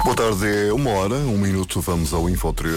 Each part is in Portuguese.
Boa tarde, é 1h, vamos ao Info 3.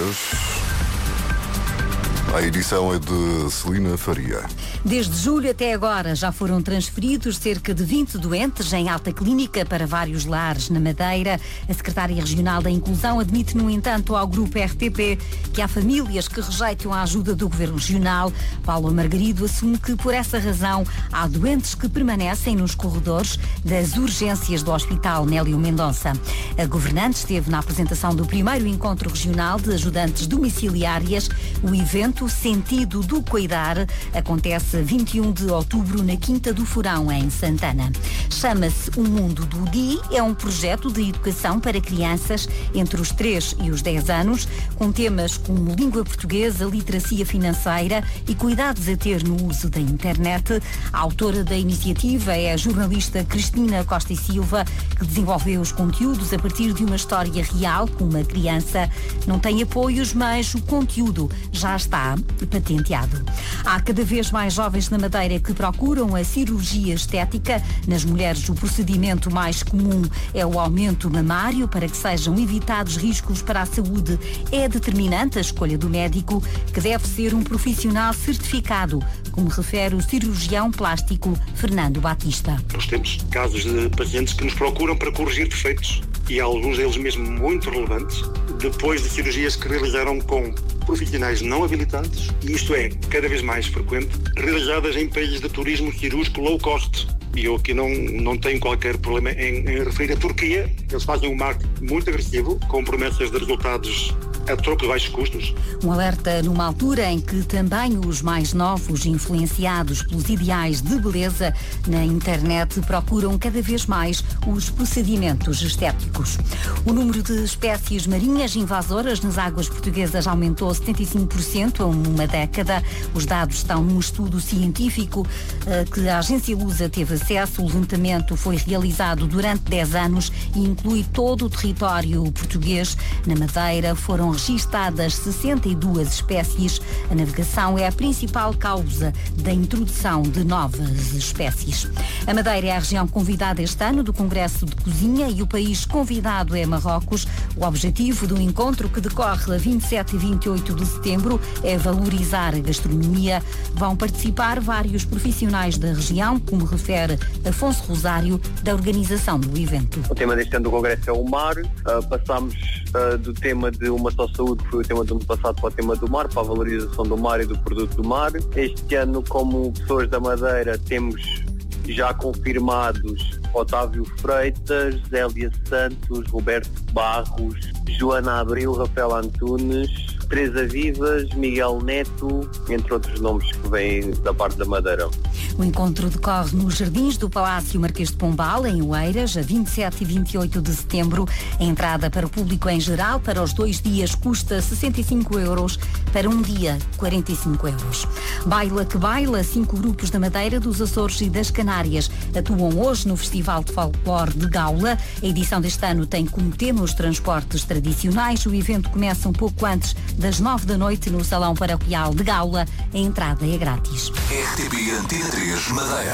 A edição é de Celina Faria. Desde julho até agora já foram transferidos cerca de 20 doentes em alta clínica para vários lares na Madeira. A secretária regional da Inclusão admite, no entanto, ao grupo RTP que há famílias que rejeitam a ajuda do governo regional. Paulo Margarido assume que, por essa razão, há doentes que permanecem nos corredores das urgências do Hospital Nélio Mendonça. A governante esteve na apresentação do primeiro encontro regional de ajudantes domiciliárias. O evento Sentido do Cuidar acontece 21 de outubro na Quinta do Furão, em Santana. Chama-se O Mundo do Di, é um projeto de educação para crianças entre os 3 e os 10 anos, com temas como língua portuguesa, literacia financeira e cuidados a ter no uso da internet. A autora da iniciativa é a jornalista Cristina Costa e Silva, que desenvolveu os conteúdos a partir de uma história real com uma criança. Não tem apoios, mas o conteúdo já está patenteado. Há cada vez mais jovens na Madeira que procuram a cirurgia estética. Nas mulheres, o procedimento mais comum é o aumento mamário. Para que sejam evitados riscos para a saúde, é determinante a escolha do médico, que deve ser um profissional certificado, como refere o cirurgião plástico Fernando Batista. Nós temos casos de pacientes que nos procuram para corrigir defeitos, e alguns deles mesmo muito relevantes, depois de cirurgias que realizaram com profissionais não habilitados, e isto é cada vez mais frequente, realizadas em países de turismo cirúrgico low cost. E eu aqui não tenho qualquer problema em referir a Turquia. Eles fazem um marketing muito agressivo, com promessas de resultados a troco de baixos custos. Um alerta numa altura em que também os mais novos, influenciados pelos ideais de beleza na internet, procuram cada vez mais os procedimentos estéticos. O número de espécies marinhas invasoras nas águas portuguesas aumentou 75% em uma década. Os dados estão num estudo científico que a agência Lusa teve acesso. O levantamento foi realizado durante 10 anos e inclui todo o território português. Na Madeira foram registadas 62 espécies. A navegação é a principal causa da introdução de novas espécies. A Madeira é a região convidada este ano do Congresso de Cozinha e o país convidado é Marrocos. O objetivo do encontro, que decorre a 27 e 28 de setembro, é valorizar a gastronomia. Vão participar vários profissionais da região, como refere Afonso Rosário, da organização do evento. O tema deste ano do Congresso é o mar. Passámos do tema de uma só saúde, que foi o tema do ano passado, para o tema do mar, para a valorização do mar e do produto do mar. Este ano, como pessoas da Madeira, temos já confirmados Otávio Freitas, Zélia Santos, Roberto Barros, Joana Abril, Rafael Antunes, Teresa Vivas, Miguel Neto, entre outros nomes que vêm da parte da Madeira. O encontro decorre nos Jardins do Palácio Marquês de Pombal, em Oeiras, a 27 e 28 de setembro. A entrada para o público em geral para os 2 dias custa 65 euros, para um dia 45 euros. Baila que Baila, 5 grupos da Madeira, dos Açores e das Canárias atuam hoje no Festival de Folclore de Gaula. A edição deste ano tem como tema os transportes tradicionais. O evento começa um pouco antes das 9 da noite no Salão Paroquial de Gaula. A entrada é grátis. RTP Antena 3 Madeira.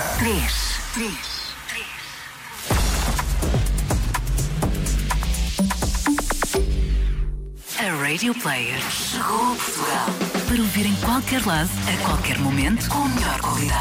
3. A Radio Player chegou a Portugal para ouvir em qualquer lado, a qualquer momento, com a melhor qualidade.